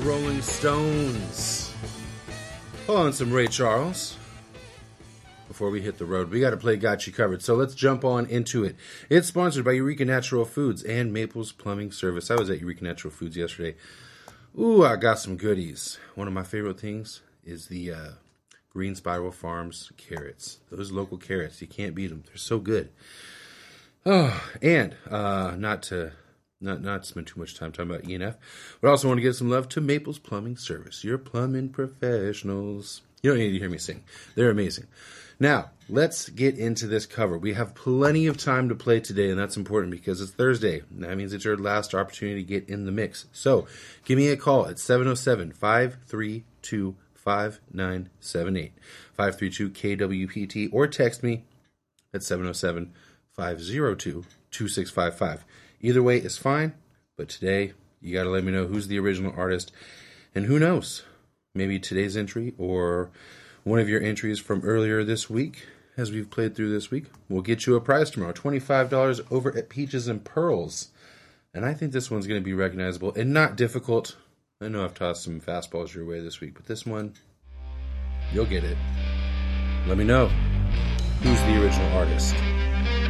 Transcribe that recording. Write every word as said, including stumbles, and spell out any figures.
Rolling Stones. Hold on, some Ray Charles. Before we hit the road, we got to play Got You Covered. So let's jump on into it. It's sponsored by Eureka Natural Foods and Maples Plumbing Service. I was at Eureka Natural Foods yesterday. Ooh, I got some goodies. One of my favorite things is the uh, Green Spiral Farms carrots. Those local carrots, you can't beat them. They're so good. Oh, and uh, not to not not to spend too much time talking about E and F, but I also want to give some love to Maples Plumbing Service. Your plumbing professionals. You don't need to hear me sing. They're amazing. Now, let's get into this cover. We have plenty of time to play today, and that's important because it's Thursday. That means it's your last opportunity to get in the mix. So, give me a call at seven oh seven, five three two, five nine seven eight, five three two K W P T, or text me at seven oh seven, five oh two, two six five five. Either way is fine, but today you got to let me know who's the original artist, and who knows, maybe today's entry or one of your entries from earlier this week, as we've played through this week, will get you a prize tomorrow, twenty-five dollars over at Peaches and Pearls. And I think this one's going to be recognizable and not difficult. I know I've tossed some fastballs your way this week, but this one, you'll get it. Let me know who's the original artist.